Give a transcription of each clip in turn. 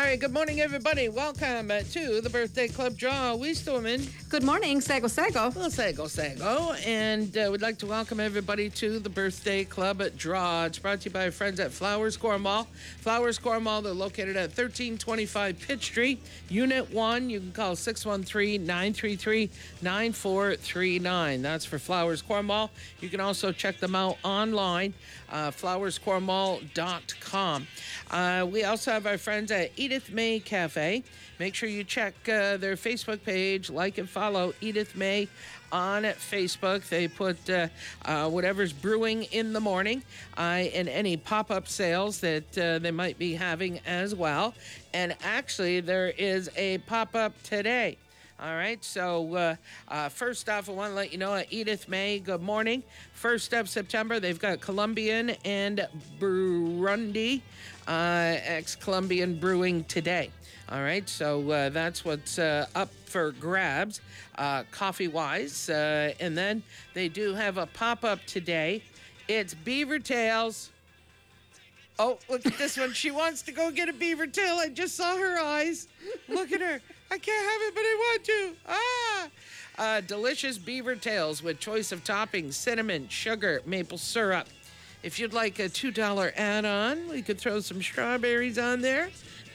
right, good morning, everybody. Welcome to the Birthday Club Draw. Weastwoman. Good morning, Sago Sago. Well, Sago. And we'd like to welcome everybody to the Birthday Club Draw. It's brought to you by our friends at Flowers Cornwall. Flowers Cornwall, they're located at 1325 Pitt Street, Unit 1. You can call 613-933-9439. That's for Flowers Cornwall. You can also check them out online, flowerscornwall.com. We also have our friends at Edith May Cafe. Make sure you check their Facebook page, like and follow Edith May on Facebook. They put whatever's brewing in the morning and any pop-up sales that they might be having as well. And actually, there is a pop-up today. All right, so first off, I want to let you know at Edith May, good morning. 1st of September, they've got Colombian and Burundi, ex-Colombian brewing today. All right, so that's what's up for grabs, coffee-wise. And then they do have a pop-up today. It's Beaver Tails. Oh, look at this one. She wants to go get a beaver tail. I just saw her eyes. Look at her. I can't have it, but I want to. Delicious beaver tails with choice of toppings, cinnamon, sugar, maple syrup. If you'd like a $2 add-on, we could throw some strawberries on there.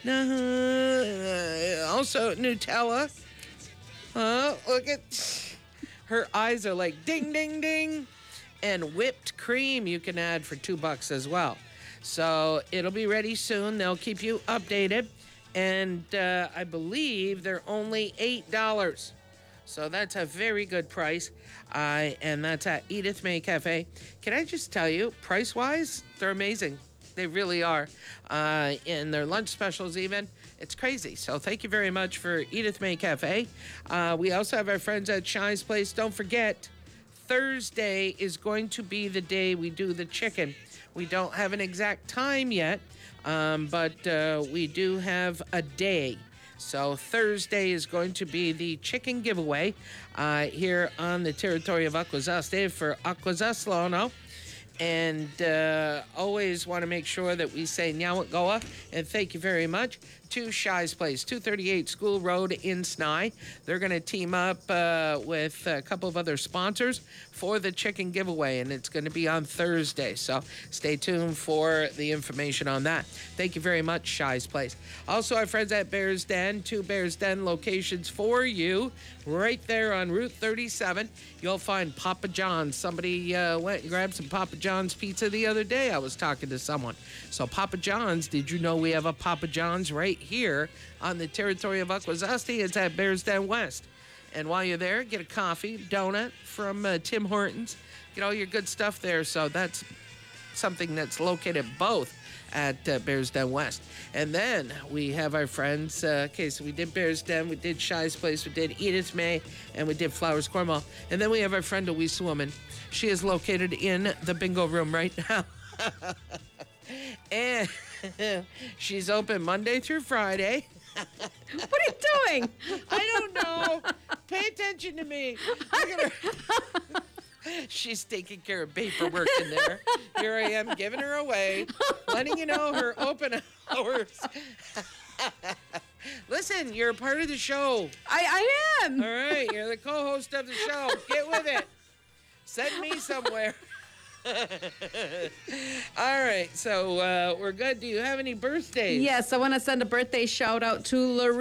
Also, Nutella. Look at her eyes are like ding, ding, ding. And whipped cream you can add for $2 as well. So it'll be ready soon. They'll keep you updated. And I believe they're only $8. So that's a very good price. And that's at Edith May Cafe. Can I just tell you, price-wise, they're amazing. They really are. In their lunch specials even. It's crazy. So thank you very much for Edith May Cafe. We also have our friends at Shy's Place. Don't forget, Thursday is going to be the day we do the chicken. We don't have an exact time yet, but we do have a day. So Thursday is going to be the chicken giveaway here on the territory of Akwesasne for Akwesasne. And always want to make sure that we say Nyawat Goa, and thank you very much to Shy's Place, 238 School Road in Snai. They're going to team up with a couple of other sponsors for the chicken giveaway, and it's going to be on Thursday. So stay tuned for the information on that. Thank you very much, Shy's Place. Also, our friends at Bear's Den, 2 Bear's Den locations for you right there on Route 37. You'll find Papa John's. Somebody went and grabbed some Papa John's pizza the other day. I was talking to someone. So Papa John's, did you know we have a Papa John's right here on the territory of Akwesasne? It's at Bear's Den West. And while you're there, get a coffee, donut from Tim Hortons. Get all your good stuff there. So that's something that's located both at Bear's Den West. And then we have our friends, so we did Bear's Den, we did Shy's Place, we did Edith May, and we did Flowers Cornwall. And then we have our friend, a Weastwoman. She is located in the bingo room right now. And she's open Monday through Friday. What are you doing? I don't know. Pay attention to me. Look at her. She's taking care of paperwork in there. Here I am giving her away, letting you know her open hours. Listen, you're a part of the show. I am. All right, you're the co-host of the show. Get with it. Send me somewhere. All right, so we're good. Do you have any birthdays? Yes, I want to send a birthday shout out to Lorraine.